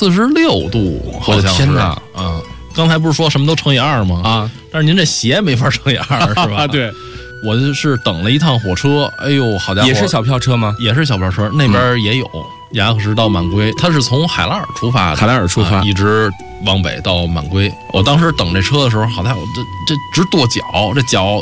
46度， 我的天哪啊！刚才不是说什么都乘以2吗？ 啊， 但是您这鞋没法乘以2，是吧？ 对， 我是等了一趟火车，哎呦，好家伙， 也是小票车吗？ 也是小票车，那边也有。雅克石到满归，它是从海拉尔出发的， 海拉尔出发， 一直往北到满归。我当时等这车的时候，好家伙，这直跺脚，这脚